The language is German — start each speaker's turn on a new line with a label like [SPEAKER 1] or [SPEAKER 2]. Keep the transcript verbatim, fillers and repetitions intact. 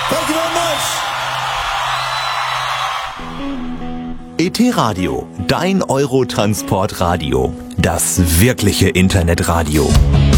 [SPEAKER 1] Thank you very much.
[SPEAKER 2] E T-Radio, dein Eurotransport-Radio. Das wirkliche Internetradio.